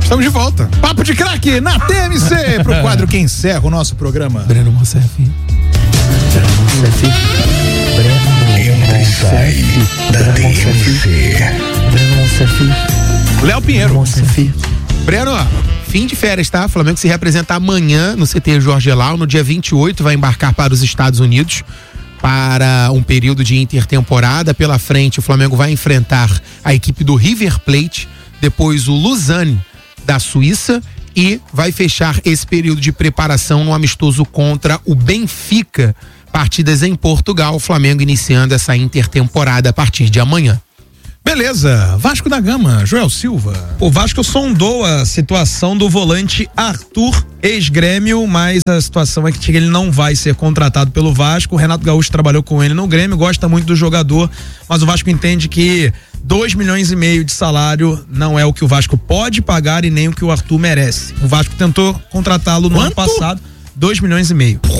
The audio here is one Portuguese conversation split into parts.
Estamos de volta. Papo de Craque na TMC pro quadro que encerra o nosso programa. Breno Monsef. Entra e sai da TMC. Léo Pinheiro. Breno, fim de férias, tá? O Flamengo se representa amanhã no CT Jorge Elal. No dia 28 vai embarcar para os Estados Unidos para um período de intertemporada. Pela frente, o Flamengo vai enfrentar a equipe do River Plate, depois o Lausanne da Suíça e vai fechar esse período de preparação no amistoso contra o Benfica. Partidas em Portugal, o Flamengo iniciando essa intertemporada a partir de amanhã. Beleza, Vasco da Gama, Joel Silva. O Vasco sondou a situação do volante Arthur, ex-Grêmio, mas a situação é que ele não vai ser contratado pelo Vasco. O Renato Gaúcho trabalhou com ele no Grêmio, gosta muito do jogador, mas o Vasco entende que 2,5 milhões de salário não é o que o Vasco pode pagar e nem o que o Arthur merece. O Vasco tentou contratá-lo no ano passado, 2,5 milhões.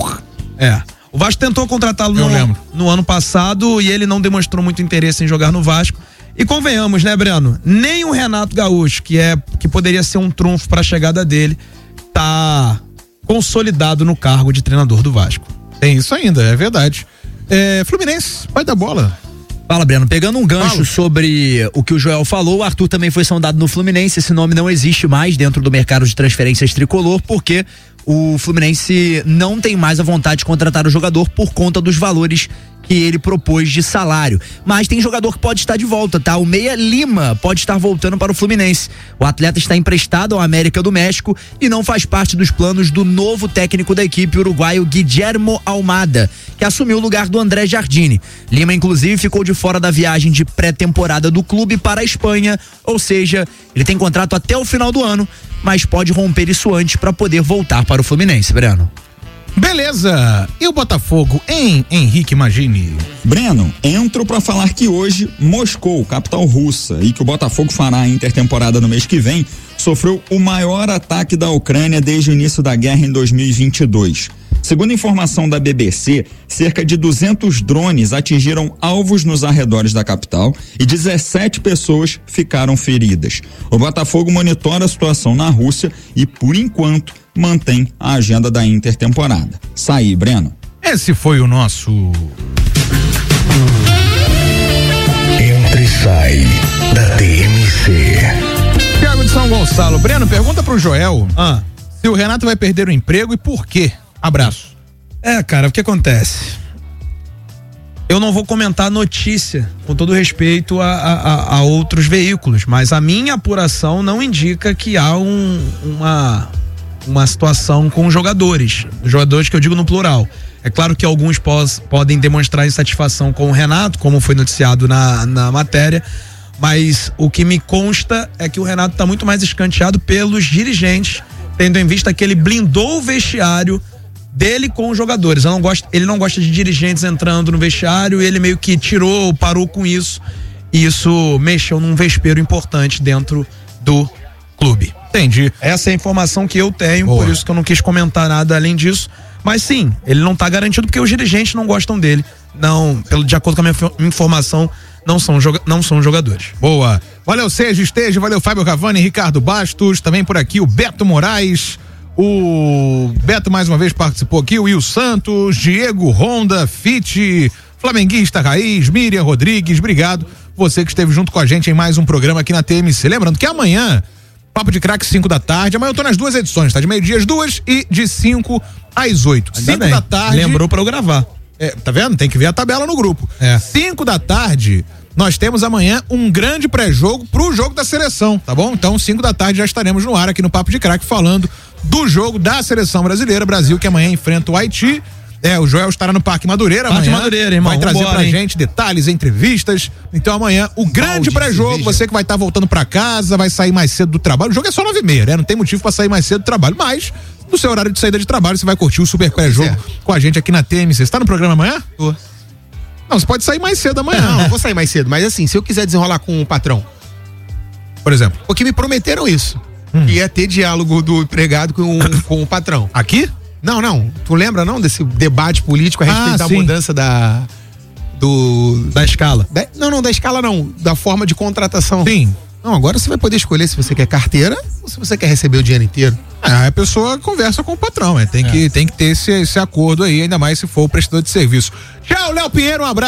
O Vasco tentou contratá-lo no ano passado e ele não demonstrou muito interesse em jogar no Vasco. E convenhamos, né, Breno? Nem o Renato Gaúcho, que poderia ser um trunfo para a chegada dele, tá consolidado no cargo de treinador do Vasco. Tem isso ainda, é verdade. Fluminense, pai da bola. Fala, Breno. Pegando um gancho sobre o que o Joel falou, o Arthur também foi sondado no Fluminense. Esse nome não existe mais dentro do mercado de transferências tricolor, porque o Fluminense não tem mais a vontade de contratar o jogador por conta dos valores que ele propôs de salário. Mas tem jogador que pode estar de volta, tá? O Meia Lima pode estar voltando para o Fluminense. O atleta está emprestado ao América do México e não faz parte dos planos do novo técnico da equipe, uruguaio Guillermo Almada, que assumiu o lugar do André Jardine. Lima, inclusive, ficou de fora da viagem de pré-temporada do clube para a Espanha, ou seja, ele tem contrato até o final do ano, mas pode romper isso antes para poder voltar para o Fluminense, Breno. Beleza, e o Botafogo em Henrique Magini? Breno, entro para falar que hoje Moscou, capital russa, e que o Botafogo fará a intertemporada no mês que vem, sofreu o maior ataque da Ucrânia desde o início da guerra em 2022. Segundo informação da BBC, cerca de 200 drones atingiram alvos nos arredores da capital e 17 pessoas ficaram feridas. O Botafogo monitora a situação na Rússia e, por enquanto, mantém a agenda da intertemporada. Saí, Breno. Esse foi o nosso... Entra e sai da TMC. Thiago de São Gonçalo. Breno, pergunta pro Joel se o Renato vai perder o emprego e por quê. Abraço. Cara, o que acontece? Eu não vou comentar a notícia, com todo respeito a outros veículos, mas a minha apuração não indica que há uma situação com jogadores que eu digo no plural. É claro que alguns podem demonstrar insatisfação com o Renato, como foi noticiado na matéria, mas o que me consta é que o Renato está muito mais escanteado pelos dirigentes, tendo em vista que ele blindou o vestiário dele com os jogadores. Ele não gosta de dirigentes entrando no vestiário, ele meio que parou com isso, e isso mexeu num vespeiro importante dentro do clube. Entendi. Essa é a informação que eu tenho, por isso que eu não quis comentar nada além disso. Mas sim, ele não está garantido porque os dirigentes não gostam dele. Não, de acordo com a minha informação, não são jogadores. Boa. Valeu, Sérgio Esteja, valeu, Fábio Cavani, Ricardo Bastos, também por aqui o Beto Moraes. O Beto mais uma vez participou aqui, o Will Santos, Diego Honda, Fite, Flamenguista Raiz, Miriam Rodrigues, obrigado. Você que esteve junto com a gente em mais um programa aqui na TMC. Lembrando que amanhã, Papo de Craque 5 da tarde, amanhã eu tô nas duas edições, tá? De meio-dia às 2 e de 5 às 8. 5 da tarde. Lembrou pra eu gravar. Tá vendo? Tem que ver a tabela no grupo. 5 da tarde, nós temos amanhã um grande pré-jogo pro jogo da seleção, tá bom? Então, 5 da tarde já estaremos no ar aqui no Papo de Craque falando do jogo da seleção brasileira, Brasil que amanhã enfrenta o Haiti. O Joel estará no Parque Madureira amanhã. Parque Madureira, irmão. Vai trazer pra gente detalhes, entrevistas. Então amanhã, o grande pré-jogo, você que vai estar voltando pra casa, vai sair mais cedo do trabalho. O jogo é só 9h30, né? Não tem motivo pra sair mais cedo do trabalho, mas no seu horário de saída de trabalho, você vai curtir o super pré-jogo com a gente aqui na TMC. Você tá no programa amanhã? Tô. Não, você pode sair mais cedo amanhã. Não, vou sair mais cedo, mas assim, se eu quiser desenrolar com o patrão, por exemplo. Porque me prometeram isso. Ia ter diálogo do empregado com o patrão. Aqui? Não. Tu lembra não desse debate político a respeito da mudança da escala? Não, da escala não, da forma de contratação. Sim. Não, agora você vai poder escolher se você quer carteira ou se você quer receber o dinheiro inteiro. A pessoa conversa com o patrão, tem que ter esse acordo aí, ainda mais se for o prestador de serviço. Tchau, Léo Pinheiro, um abraço.